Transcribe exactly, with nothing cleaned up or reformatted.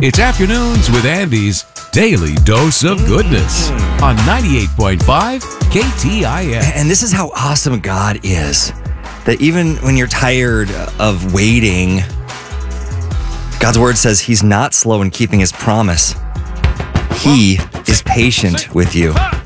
It's Afternoons with Andy's Daily Dose of Goodness on ninety-eight point five K T I S. And this is how awesome God is. That even when you're tired of waiting, God's word says he's not slow in keeping his promise. He is patient with you.